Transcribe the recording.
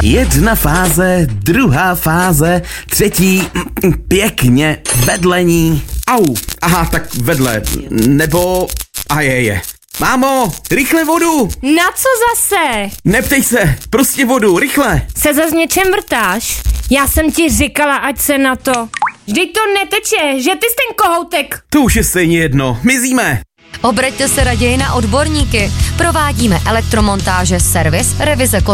Jedna fáze, druhá fáze, třetí, pěkně, vedlení. Au, aha, tak vedle, nebo, a je. Mámo, rychle vodu! Na co zase? Neptej se, prostě vodu, rychle! Se zas něčem vrtáš? Já jsem ti říkala, ať se na to. Vždyť to neteče, že ty jsi ten kohoutek. To už je stejně jedno, mizíme! Obraťte se raději na odborníky. Provádíme elektromontáže, servis, revize